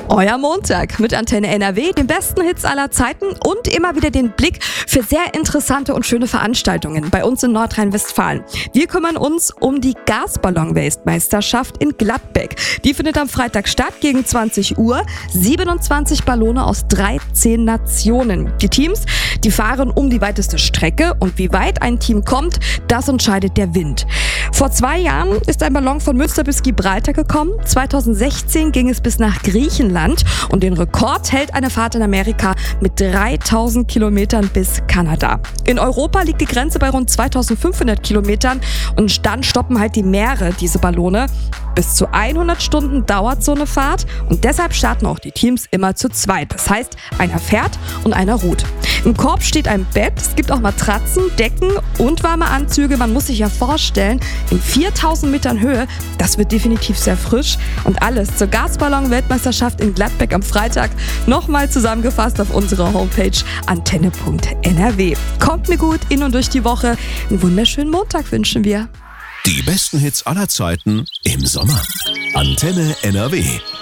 Euer Montag mit Antenne NRW, den besten Hits aller Zeiten und immer wieder den Blick für sehr interessante und schöne Veranstaltungen bei uns in Nordrhein-Westfalen. Wir kümmern uns um die Gasballon-Weltmeisterschaft in Gladbeck. Die findet am Freitag statt gegen 20 Uhr. 27 Ballone aus 13 Nationen. Die Teams, die fahren um die weiteste Strecke und wie weit ein Team kommt, das entscheidet der Wind. Vor 2 Jahren ist ein Ballon von Münster bis Gibraltar gekommen. 2016 ging es bis nach Griechenland und den Rekord hält eine Fahrt in Amerika mit 3000 Kilometern bis Kanada. In Europa liegt die Grenze bei rund 2500 Kilometern und dann stoppen halt die Meere diese Ballone. Bis zu 100 Stunden dauert so eine Fahrt und deshalb starten auch die Teams immer zu zweit. Das heißt, einer fährt und einer ruht. Im Korb steht ein Bett, es gibt auch Matratzen, Decken und warme Anzüge. Man muss sich ja vorstellen, in 4000 Metern Höhe, das wird definitiv sehr frisch. Und alles zur Gasballon-Weltmeisterschaft in Gladbeck am Freitag nochmal zusammengefasst auf unserer Homepage antenne.nrw. Kommt mir gut in und durch die Woche. Einen wunderschönen Montag wünschen wir. Die besten Hits aller Zeiten im Sommer. Antenne NRW.